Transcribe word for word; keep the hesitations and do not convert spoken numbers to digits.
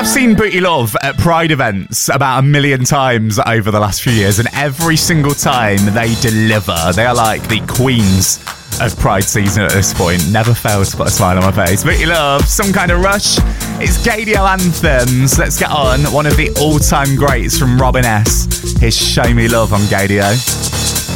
I've seen Booty Love at Pride events about a million times over the last few years, and every single time they deliver. They are like the queens of Pride season at this point. Never fail to put a smile on my face. Booty Love, Some Kind of Rush. It's Gaydio Anthems. Let's get on. One of the all-time greats from Robin S. Here's Show Me Love on Gaydio.